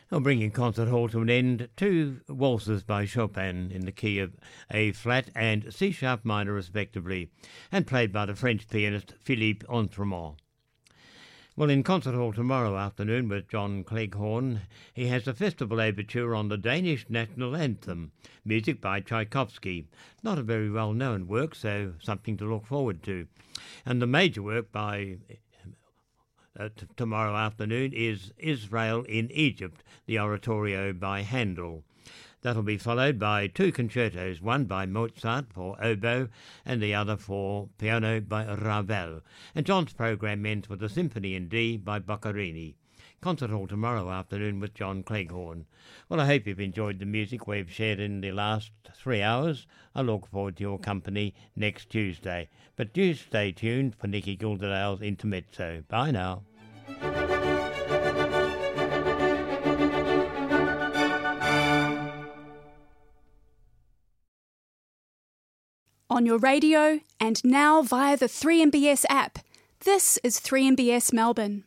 I'll bring in Concert Hall to an end, two waltzes by Chopin in the key of A flat and C sharp minor respectively, and played by the French pianist Philippe Entremont. Well, in Concert Hall tomorrow afternoon with John Cleghorn, he has a festival overture on the Danish national anthem, music by Tchaikovsky. Not a very well-known work, so something to look forward to. And the major work by tomorrow afternoon is Israel in Egypt, the oratorio by Handel. That'll be followed by two concertos, one by Mozart for oboe and the other for piano by Ravel. And John's programme ends with a Symphony in D by Boccherini. Concert Hall tomorrow afternoon with John Cleghorn. Well, I hope you've enjoyed the music we've shared in the last 3 hours. I look forward to your company next Tuesday. But do stay tuned for Nicky Gulderdale's Intermezzo. Bye now. On your radio and now via the 3MBS app. This is 3MBS Melbourne.